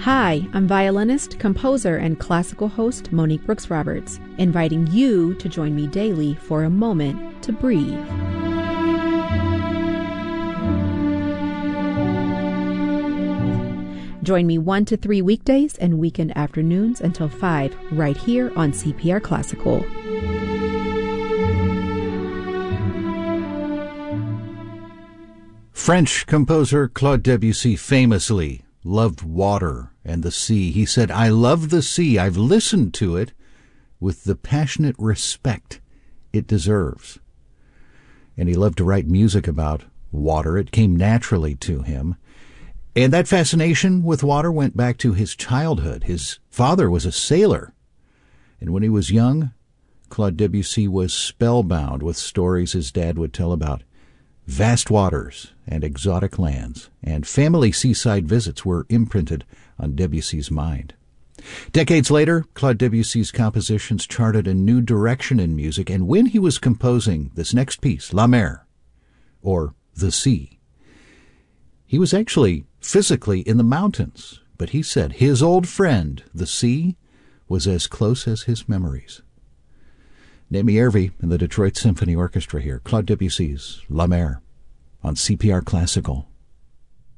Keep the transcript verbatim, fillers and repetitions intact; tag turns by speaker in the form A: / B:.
A: Hi, I'm violinist, composer, and classical host Monique Brooks Roberts, inviting you to join me daily for a moment to breathe. Join me one to three weekdays and weekend afternoons until five, right here on C P R Classical.
B: French composer Claude Debussy famously loved water and the sea. He said, "I love the sea. I've listened to it with the passionate respect it deserves." And he loved to write music about water. It came naturally to him. And that fascination with water went back to his childhood. His father was a sailor. And when he was young, Claude Debussy was spellbound with stories his dad would tell about vast waters and exotic lands, and family seaside visits were imprinted on Debussy's mind. Decades later, Claude Debussy's compositions charted a new direction in music, and when he was composing this next piece, La Mer, or The Sea, he was actually physically in the mountains, but he said his old friend, the sea, was as close as his memories. Naomi Ervey and the Detroit Symphony Orchestra here, Claude Debussy's La Mer on C P R Classical.